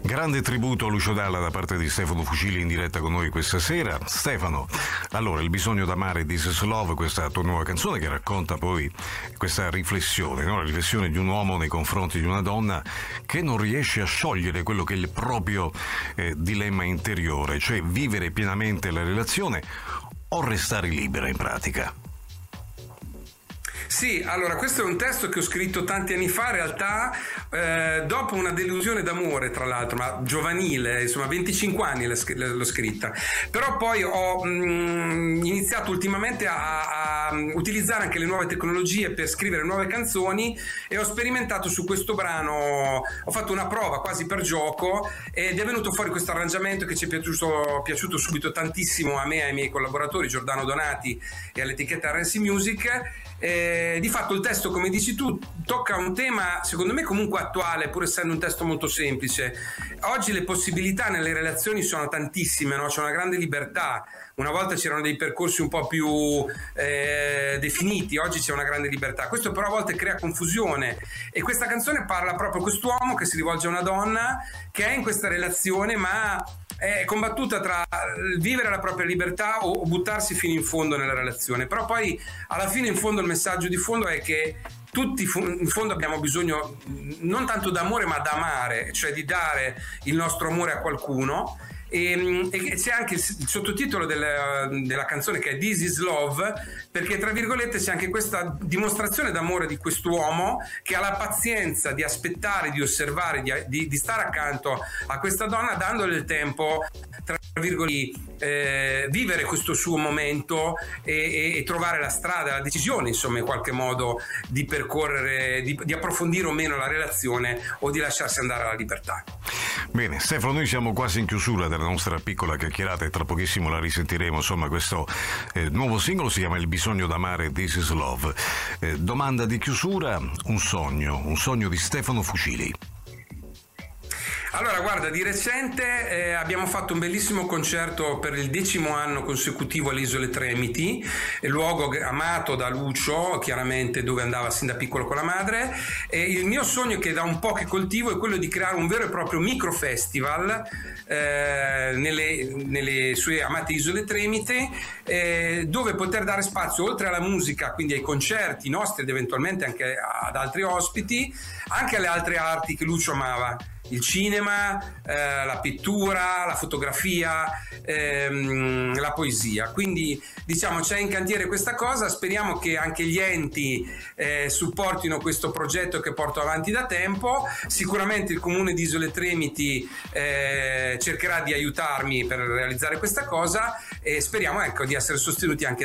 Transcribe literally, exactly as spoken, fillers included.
Grande tributo a Lucio Dalla da parte di Stefano Fucili in diretta con noi questa sera. Stefano, allora, Il bisogno d'amare, This is Love, questa tua nuova canzone che racconta poi questa riflessione, no? La riflessione di un uomo nei confronti di una donna che non riesce a sciogliere quello che è il proprio eh, dilemma interiore, cioè vivere pienamente la relazione o restare libera in pratica. Sì, allora questo è un testo che ho scritto tanti anni fa, in realtà eh, dopo una delusione d'amore, tra l'altro, ma giovanile, insomma venticinque anni l'ho scritta, però poi ho mh, iniziato ultimamente a, a utilizzare anche le nuove tecnologie per scrivere nuove canzoni e ho sperimentato su questo brano, ho fatto una prova quasi per gioco ed è venuto fuori questo arrangiamento che ci è piaciuto, piaciuto subito tantissimo a me e ai miei collaboratori Giordano Donati e all'etichetta R S Music. Eh, di fatto il testo, come dici tu, tocca un tema secondo me comunque attuale, pur essendo un testo molto semplice. Oggi le possibilità nelle relazioni sono tantissime, no? C'è una grande libertà. Una volta c'erano dei percorsi un po' più eh, definiti, oggi c'è una grande libertà. Questo però a volte crea confusione e questa canzone parla proprio di quest'uomo che si rivolge a una donna che è in questa relazione ma è combattuta tra vivere la propria libertà o buttarsi fino in fondo nella relazione. Però poi alla fine in fondo il messaggio di fondo è che tutti in fondo abbiamo bisogno non tanto d'amore ma d'amare, cioè di dare il nostro amore a qualcuno. E, e c'è anche il, il sottotitolo della, della canzone che è This is Love, perché tra virgolette c'è anche questa dimostrazione d'amore di quest'uomo che ha la pazienza di aspettare, di osservare, di, di, di stare accanto a questa donna dandole il tempo, tra virgolette, eh, vivere questo suo momento e, e, e trovare la strada, la decisione insomma in qualche modo di percorrere, di, di approfondire o meno la relazione o di lasciarsi andare alla libertà. Bene, Stefano, noi siamo quasi in chiusura della nostra piccola chiacchierata e tra pochissimo la risentiremo. Insomma, questo eh, nuovo singolo si chiama Il bisogno d'amare, This is Love. Eh, domanda di chiusura, un sogno, un sogno di Stefano Fucili. Allora, guarda, di recente eh, abbiamo fatto un bellissimo concerto per il decimo anno consecutivo alle Isole Tremiti, luogo amato da Lucio, chiaramente, dove andava sin da piccolo con la madre. E il mio sogno, che da un po' che coltivo, è quello di creare un vero e proprio micro festival eh, nelle, nelle sue amate Isole Tremiti, eh, dove poter dare spazio, oltre alla musica, quindi ai concerti nostri ed eventualmente anche ad altri ospiti, anche alle altre arti che Lucio amava. Il cinema, eh, la pittura, la fotografia, ehm, la poesia. Quindi diciamo c'è in cantiere questa cosa, speriamo che anche gli enti eh, supportino questo progetto che porto avanti da tempo. Sicuramente il comune di Isole Tremiti eh, cercherà di aiutarmi per realizzare questa cosa e speriamo ecco di essere sostenuti anche